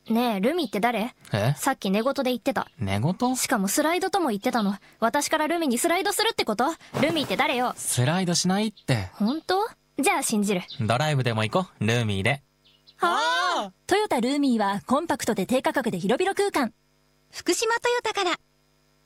ねえ、ルミって誰？さっき寝言で言ってた。 寝言？ しかもスライドとも言ってたの。私からルミにスライドするってこと？ルミって誰よ？ スライドしないって。 本当？じゃあ信じる。 ドライブでも行こう、ルーミーで。 トヨタルーミーはコンパクトで低価格で広々空間。 福島トヨタから